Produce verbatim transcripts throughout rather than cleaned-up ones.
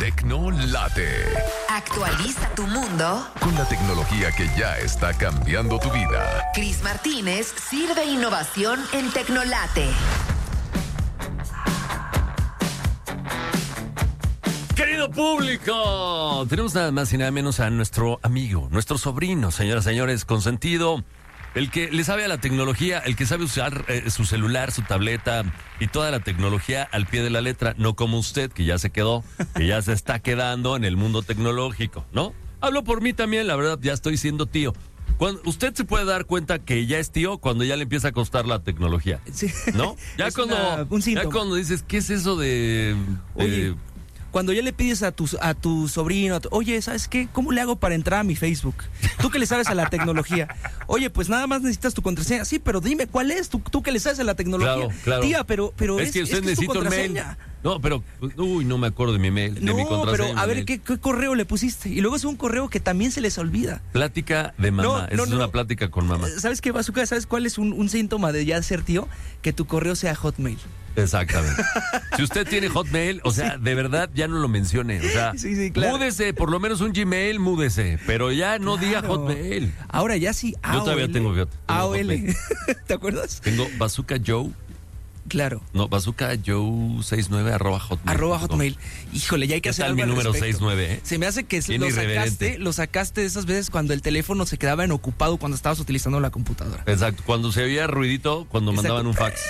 Tecno Late. Actualiza tu mundo Con la tecnología que ya está cambiando tu vida. Cris Martínez sirve innovación en Tecnolate. Querido público, tenemos nada más y nada menos a nuestro amigo, nuestro sobrino, señoras y señores, consentido, el que le sabe a la tecnología, el que sabe usar eh, su celular, su tableta y toda la tecnología al pie de la letra, no como usted, que ya se quedó, que ya se está quedando en el mundo tecnológico, ¿no? Hablo por mí también, la verdad, ya estoy siendo tío. Cuando, usted se puede dar cuenta que ya es tío cuando ya le empieza a costar la tecnología, Sí. ¿no? Ya, Es cuando, una- un síntoma. ya cuando dices, ¿qué es eso de...? de Oye, cuando ya le pides a tu, a tu sobrino, a tu- oye, ¿sabes qué? ¿Cómo le hago para entrar a mi Facebook? Tú que le sabes a la tecnología. Oye, pues nada más necesitas tu contraseña. Sí, pero dime, ¿cuál es? Tú, tú que le sabes a la tecnología. Claro, claro. Tía, pero, pero es, es, que usted es que es tu necesita un mail. contraseña. No, pero, uy, no me acuerdo de mi mail, de No, mi contraseña. pero a mi ver, mail. ¿qué, ¿qué correo le pusiste? Y luego es un correo que también se les olvida. Plática de mamá. No, Esa no, es no, una no. plática con mamá. ¿Sabes qué, Bazooka? ¿Sabes cuál es un, un síntoma de ya ser tío? Que tu correo sea Hotmail. Exactamente. Si usted tiene Hotmail, o sea, de verdad ya no lo mencione. O sea, Sí, sí, claro. múdese, por lo menos un Gmail, múdese. Pero ya no diga Claro. Hotmail. Ahora ya sí, A O L. Yo todavía tengo, fíjate, tengo A O L. Hotmail. ¿Te acuerdas? Tengo Bazooka Joe. Claro. No, Bazooka Joe sesenta y nueve arroba Hotmail. Arroba Hotmail. Híjole, ya hay que ¿Qué hacer tal algo mi al número respecto. sesenta y nueve, eh? Se me hace que Bien lo irreverente. sacaste, lo sacaste de esas veces cuando el teléfono se quedaba en ocupado cuando estabas utilizando la computadora. Exacto. Cuando se oía ruidito, cuando Exacto. mandaban un fax.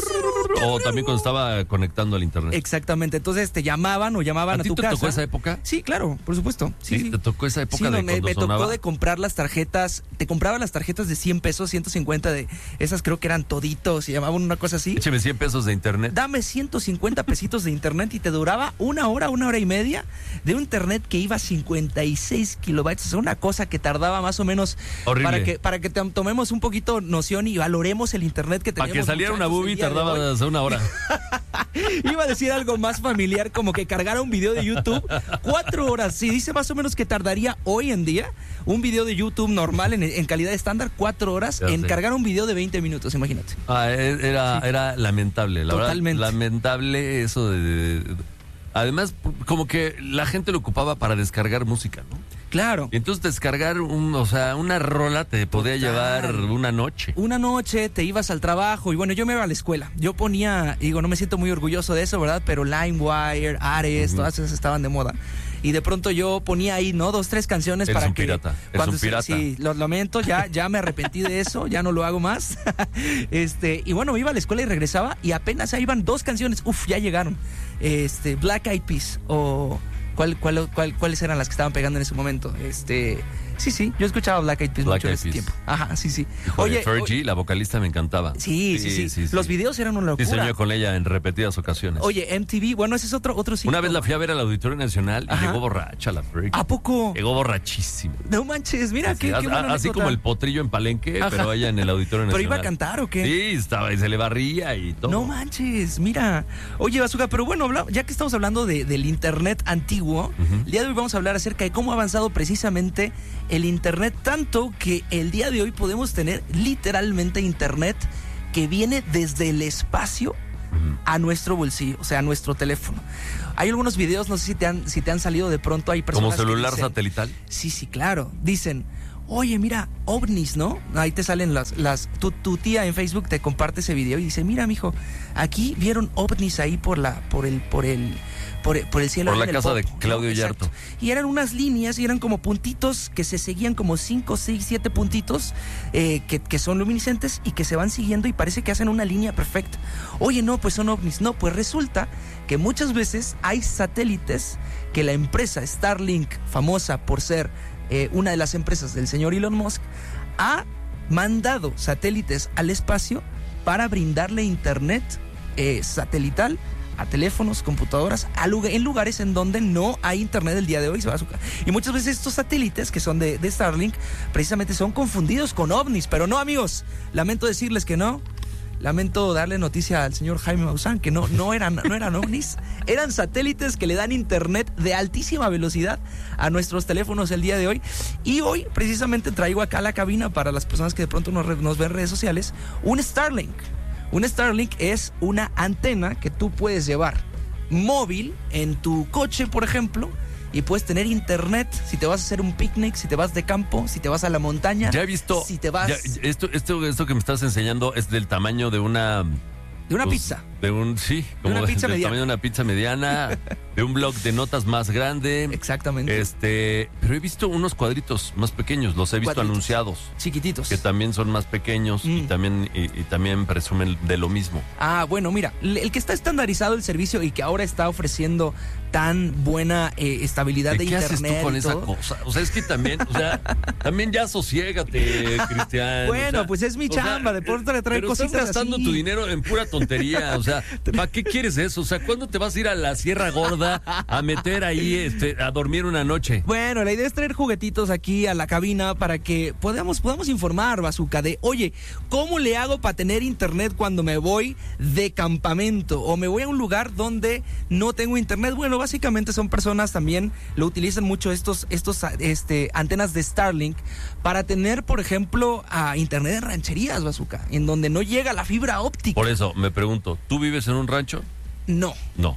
O también cuando estaba conectando al internet. Exactamente. Entonces te llamaban o llamaban ¿A a, ti tu te casa. tocó esa época? Sí, claro, por supuesto. Sí, Sí, sí. te tocó esa época Sí, de no, me, cuando me tocó sonaba. de comprar las tarjetas. Te compraba las tarjetas de cien pesos, ciento cincuenta de esas, creo que eran toditos, se llamaban una cosa así. Écheme cien pesos de internet. Dame ciento cincuenta pesitos de internet y te duraba una hora, una hora y media de un internet que iba a cincuenta y seis kilobytes. O sea, una cosa que tardaba más o menos Horrible. para que para que te- tomemos un poquito noción y valoremos el internet que Para teníamos. que saliera una muchachos, boobie el día de hoy. tardaba una hora. Iba a decir algo más familiar, como que cargara un video de YouTube cuatro horas. Si dice más o menos que tardaría hoy en día un video de YouTube normal en, en calidad estándar, cuatro horas Ya en sé. cargar un video de veinte minutos, imagínate. Ah, e- era, era lamentable, la Totalmente. verdad. Lamentable eso de, de- de- Además, como que la gente lo ocupaba para descargar música, ¿no? Claro. Y entonces descargar un, o sea, una rola te podía Total. llevar una noche. Una noche te ibas al trabajo y bueno, yo me iba a la escuela. Yo ponía, digo, no me siento muy orgulloso de eso, ¿verdad? Pero LimeWire, Ares, Ujú. todas esas estaban de moda. Y de pronto yo ponía ahí, ¿no? Dos, tres canciones Eres para un que... pirata, eres cuando un se- pirata. Sí, lo lamento, ya, ya me arrepentí de eso, ya no lo hago más. este, y bueno, iba a la escuela y regresaba y apenas ahí iban dos canciones. Uf, ya llegaron. Este, Black Eyed Peas o... ¿Cuál, cuál, cuál, ¿Cuáles eran las que estaban pegando en ese momento? Este, sí, sí, yo escuchaba Black Eyed Peas Black mucho en Eyed ese Peas. tiempo. Ajá, sí, sí. Oye, o- Fergie, la vocalista, me encantaba. Sí, sí, sí, Los videos eran una Sí, locura. soñé con ella en repetidas ocasiones. Oye, M T V, bueno, ese es otro, otro sitio. Una vez la fui a ver al Auditorio Nacional y Ajá. llegó borracha la Fergie. ¿A poco? Llegó borrachísima. No manches, mira, Así, qué, qué así- buena así anécdota. como el potrillo en Palenque, Ajá. pero ella en el Auditorio ¿Pero Nacional. iba a cantar o qué? Sí, estaba y se le barría y todo. No manches, mira. Oye, Bazooka, pero bueno, habla- ya que estamos hablando de- del internet antiguo, Ujú. el día de hoy vamos a hablar acerca de cómo ha avanzado precisamente el internet, tanto que el día de hoy podemos tener literalmente internet que viene desde el espacio Ujú. a nuestro bolsillo, o sea, a nuestro teléfono. Hay algunos videos, no sé si te han, si te han salido de pronto, hay personas Como celular que dicen, satelital. Sí, sí, claro. Dicen, oye, mira, ovnis, ¿no? Ahí te salen las, las, tu, tu tía en Facebook te comparte ese video y dice, mira, mijo, aquí vieron ovnis ahí por la, por el, por el, por el, por el cielo. Por la ahí en el casa de Popo, ¿no? Claudio Exacto. Yarto. Y eran unas líneas y eran como puntitos que se seguían como cinco, seis, siete puntitos eh, que, que son luminiscentes y que se van siguiendo y parece que hacen una línea perfecta. Oye, no, pues son ovnis. No, pues resulta que muchas veces hay satélites que la empresa Starlink, famosa por ser eh, una de las empresas del señor Elon Musk, ha mandado satélites al espacio para brindarle internet eh, satelital a teléfonos, computadoras, a lugar, en lugares en donde no hay internet el día de hoy. Y muchas veces estos satélites que son de, de Starlink precisamente son confundidos con ovnis, pero no, amigos, lamento decirles que no. Lamento darle noticia al señor Jaime Maussan que no, no, eran, no eran ovnis, eran satélites que le dan internet de altísima velocidad a nuestros teléfonos el día de hoy. Y hoy precisamente traigo acá a la cabina, para las personas que de pronto nos, nos ven en redes sociales, un Starlink. Un Starlink es una antena que tú puedes llevar móvil en tu coche, por ejemplo, y puedes tener internet si te vas a hacer un picnic, si te vas de campo, si te vas a la montaña. Ya he visto. Si te vas. Ya, esto, esto, esto que me estás enseñando es del tamaño de una. De una pues, pizza. De un, sí, como una de, pizza del mediana. tamaño de una pizza mediana, de un bloc de notas más grande. Exactamente. Este, pero he visto unos cuadritos más pequeños, los he visto Cuadritos. anunciados. Chiquititos. Que también son más pequeños Mm. y también y, y también presumen de lo mismo. Ah, bueno, mira, el que está estandarizado el servicio y que ahora está ofreciendo tan buena eh, estabilidad de, ¿Qué internet haces tú con y esa todo. cosa? O sea, es que también, o sea, también ya sosiégate, Cristian. Bueno, o sea, pues es mi o sea, chamba, de pronto le traer pero cositas estás gastando así. tu dinero en pura tontería, o sea, ¿para qué quieres eso? O sea, ¿cuándo te vas a ir a la Sierra Gorda a meter ahí, este, a dormir una noche? Bueno, la idea es traer juguetitos aquí a la cabina para que podamos, podamos informar, Bazooka, de, oye, ¿cómo le hago para tener internet cuando me voy de campamento o me voy a un lugar donde no tengo internet? Bueno, básicamente son personas también, lo utilizan mucho estos, estos este, antenas de Starlink para tener, por ejemplo, a internet en rancherías, Bazooka, en donde no llega la fibra óptica. Por eso, me pregunto, ¿tú vives en un rancho? No. No.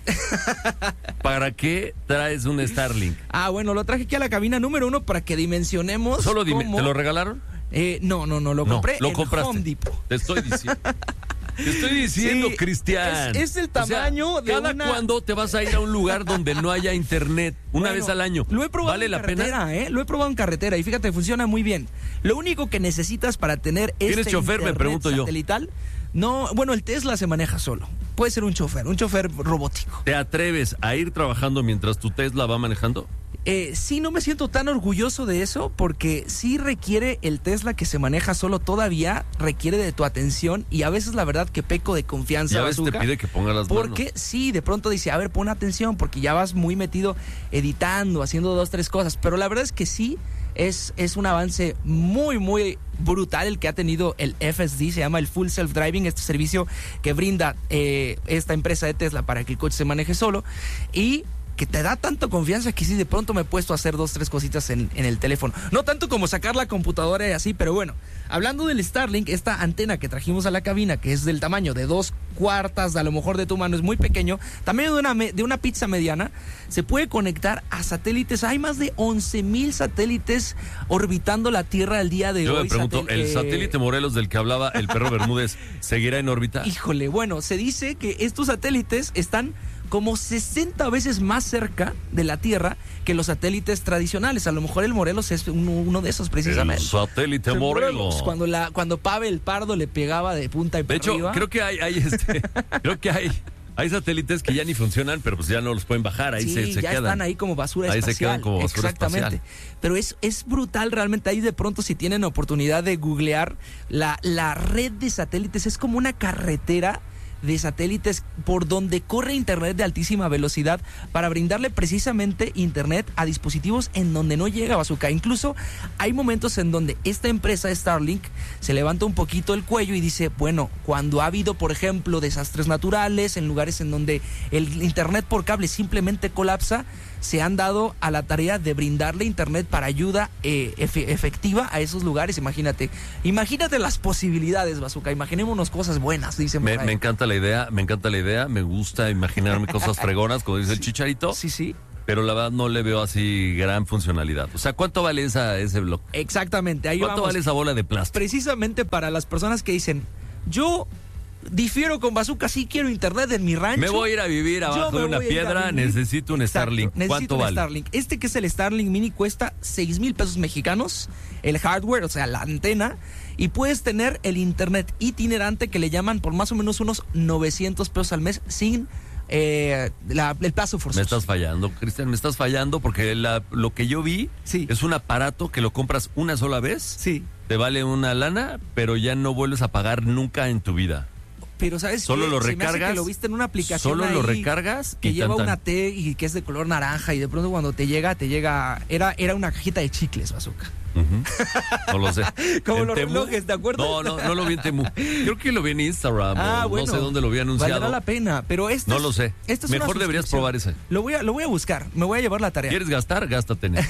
¿Para qué traes un Starlink? Ah, bueno, lo traje aquí a la cabina número uno para que dimensionemos. Solo dime, cómo... ¿te lo regalaron? Eh, no, no, no, lo No, compré lo en compraste. Home Depot. Te estoy diciendo. Te estoy diciendo, Sí, Cristian. es- es el tamaño O sea, de ¿cada una- cuándo te vas a ir a un lugar donde no haya internet? Una Bueno, vez al año. Lo he probado ¿Vale en la carretera, pena? ¿eh? Lo he probado en carretera y fíjate, funciona muy bien. Lo único que necesitas para tener ¿Tienes este chofer? Me internet pregunto yo. satelital, no, bueno, el Tesla se maneja solo. Puede ser un chofer, un chofer robótico. ¿Te atreves a ir trabajando mientras tu Tesla va manejando? Eh, sí, no me siento tan orgulloso de eso porque sí requiere el Tesla que se maneja solo todavía, requiere de tu atención y a veces la verdad que peco de confianza. Y a veces te Bazooka, pide que pongas las porque manos. sí, de pronto dice, a ver, pon atención porque ya vas muy metido editando, haciendo dos, tres cosas, pero la verdad es que sí, es, es un avance muy, muy brutal el que ha tenido el F S D, se llama el Full Self Driving, este servicio que brinda eh, esta empresa de Tesla para que el coche se maneje solo y que te da tanta confianza que sí, de pronto me he puesto a hacer dos, tres cositas en, en el teléfono. No tanto como sacar la computadora y así, pero bueno, hablando del Starlink, esta antena que trajimos a la cabina, que es del tamaño de dos cuartas, a lo mejor de tu mano, es muy pequeño, también de una, me- de una pizza mediana, se puede conectar a satélites. Hay más de once mil satélites orbitando la Tierra al día de Yo hoy. me pregunto, Satel- ¿el eh, satélite Morelos del que hablaba el perro Bermúdez seguirá en órbita? Híjole, bueno, se dice que estos satélites están como sesenta veces más cerca de la Tierra que los satélites tradicionales. A lo mejor el Morelos es uno, uno de esos El precisamente. satélite El Morelos. Cuando la cuando Pavel Pardo le pegaba de punta y De para hecho, arriba. creo que hay, hay este, creo que hay, hay satélites que ya ni funcionan, pero pues ya no los pueden bajar, ahí sí, se, se ya quedan. están ahí como basura Ahí se espacial. quedan como basura Exactamente. espacial. Pero es, es brutal realmente. Ahí de pronto, si tienen oportunidad de googlear, la, la red de satélites es como una carretera de satélites por donde corre internet de altísima velocidad para brindarle precisamente internet a dispositivos en donde no llega, Bazooka. Incluso hay momentos en donde esta empresa Starlink se levanta un poquito el cuello y dice, bueno, cuando ha habido, por ejemplo, desastres naturales en lugares en donde el internet por cable simplemente colapsa, se han dado a la tarea de brindarle internet para ayuda eh, efe- efectiva a esos lugares. Imagínate, imagínate las posibilidades, Bazooka. Imaginémonos cosas buenas, dicen por Me, ahí. me encanta la idea, me encanta la idea, me gusta imaginarme cosas fregonas, como dice el Chicharito, Sí, sí. pero la verdad no le veo así gran funcionalidad. O sea, ¿cuánto vale esa, ese blog? Exactamente, ahí ¿Cuánto vamos. vale esa bola de plástico? Precisamente para las personas que dicen, yo difiero con Bazooka, sí quiero internet en mi rancho. Me voy a ir a vivir Yo abajo me de una voy a ir a piedra, vivir. necesito un Exacto, Starlink. necesito ¿Cuánto un vale? Starlink. Este que es el Starlink Mini cuesta seis mil pesos mexicanos, el hardware, o sea, la antena, y puedes tener el internet itinerante que le llaman por más o menos unos novecientos pesos al mes sin eh, la- el plazo forzoso. Me estás fallando, Cristian, me estás fallando porque la- lo que yo vi Sí. es un aparato que lo compras una sola vez, Sí, te vale una lana, pero ya no vuelves a pagar nunca en tu vida. pero ¿sabes Solo qué? lo Se me hace recargas. que lo viste en una aplicación Solo lo ahí recargas que y lleva tan, tan. una T y que es de color naranja y de pronto cuando te llega, te llega... Era, era una cajita de chicles, Bazooka. Ujú. No lo sé. Como ¿En los Temu? relojes, ¿te acuerdas? No, no, no lo vi en Temu. Creo que lo vi en Instagram. Ah, o bueno. No sé dónde lo vi anunciado. Valdrá la pena, pero esto No es- lo sé. esta es una Mejor deberías suscripción. probar ese. Lo voy a, lo voy a buscar, me voy a llevar la tarea. ¿Quieres gastar? Gástate en eso.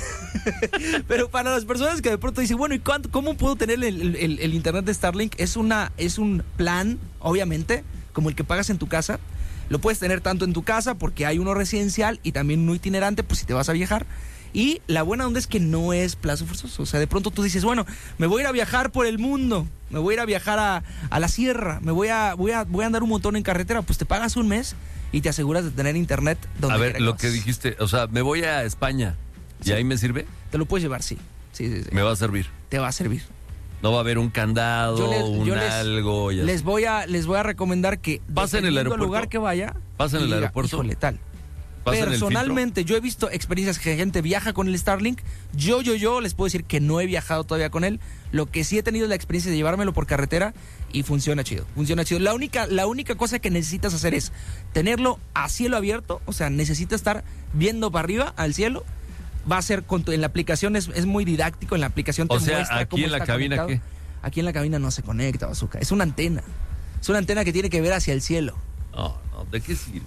Pero para las personas que de pronto dicen, bueno, ¿y cuánto, cómo puedo tener el, el- el internet de Starlink? Es una, es un plan, obviamente, como el que pagas en tu casa, Lo puedes tener tanto en tu casa, porque hay uno residencial y también uno itinerante, pues si te vas a viajar. Y la buena onda es que no es plazo forzoso. O sea, de pronto tú dices, bueno, me voy a ir a viajar por el mundo, me voy a ir a viajar a, a la sierra, me voy a, voy a, voy a andar un montón en carretera. Pues te pagas un mes y te aseguras de tener internet donde A ver, quiera lo vas. que dijiste, o sea, me voy a España. ¿Y Sí. ahí me sirve? Te lo puedes llevar, sí. Sí, sí, sí. Me va a servir. Te va a servir. No va a haber un candado, Yo les- un yo les- algo. Y así. Les voy a, les voy a recomendar que Pasa en el dependiendo del aeropuerto. lugar que vaya, Pasa en el diga, aeropuerto. híjole, tal. Pasa en el filtro. Personalmente, yo he visto experiencias que gente viaja con el Starlink. Yo, yo, yo les puedo decir que no he viajado todavía con él. Lo que sí he tenido es la experiencia de llevármelo por carretera y funciona chido. Funciona chido. La única, la única cosa que necesitas hacer es tenerlo a cielo abierto. O sea, necesitas estar viendo para arriba al cielo. Va a ser con tu- en la aplicación, es, es muy didáctico. En la aplicación te O sea, muestra aquí cómo en la está cabina, conectado. ¿qué? Aquí en la cabina no se conecta, Bazooka. Es una antena. Es una antena que tiene que ver hacia el cielo. No, no, ¿de qué sirve?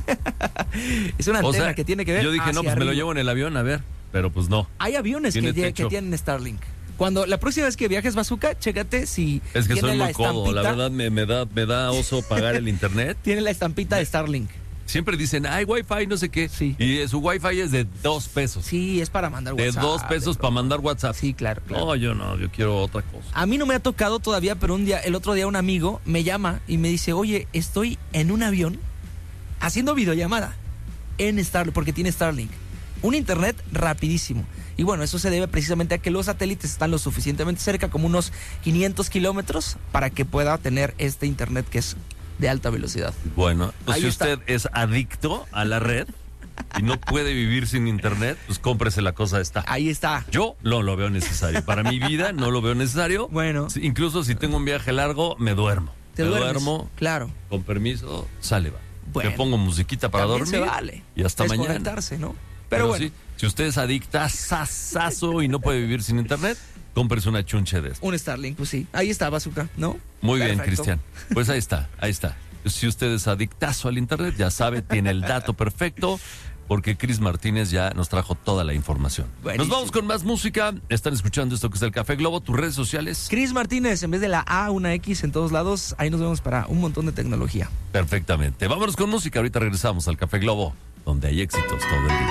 Es una O antena sea, que tiene que ver yo dije, no, hacia pues me lo arriba. llevo en el avión, a ver. Pero pues no. Hay aviones que, Tiene tie- techo. que tienen Starlink. Cuando la próxima vez que viajes, Bazooka, chécate si Es que tiene soy la muy codo, la estampita- verdad me, me da, me da oso pagar el internet. Tiene la estampita de Starlink. Siempre dicen, ay, Wi-Fi, no sé qué. Sí. Y su Wi-Fi es de dos pesos. Sí, es para mandar de WhatsApp. dos pesos de para todo. mandar WhatsApp. Sí, claro, claro. No, yo no, yo quiero otra cosa. A mí no me ha tocado todavía, pero un día, el otro día un amigo me llama y me dice, oye, estoy en un avión haciendo videollamada en Starlink, porque tiene Starlink. Un internet rapidísimo. Y bueno, eso se debe precisamente a que los satélites están lo suficientemente cerca, como unos quinientos kilómetros, para que pueda tener este internet que es de alta velocidad. Bueno, pues Ahí si está. usted es adicto a la red y no puede vivir sin internet, pues cómprese la cosa esta. Ahí está. Yo no lo veo necesario. Para mi vida no lo veo necesario. Bueno. Sí, incluso si tengo un viaje largo, me duermo. Te me duermes. duermo, Claro. con permiso, sale, va. Bueno. Me pongo musiquita para También dormir. se vale. Y hasta mañana. Desconectarse, ¿no? Pero, Pero bueno, sí, si usted es adicta, sasazo y no puede vivir sin internet, cómprese una chunche de esto. un Starlink, pues sí. Ahí está, Bazooka, ¿no? Muy bien, Perfecto. Cristian. Pues ahí está, ahí está. Si usted es adictazo al internet, ya sabe, tiene el dato perfecto, porque Cris Martínez ya nos trajo toda la información. Buenísimo. Nos vamos con más música. Están escuchando esto que es el Café Globo, tus redes sociales. Cris Martínez, en vez de la A, una X en todos lados. Ahí nos vemos para un montón de tecnología. Perfectamente. Vámonos con música. Ahorita regresamos al Café Globo, donde hay éxitos todo el día.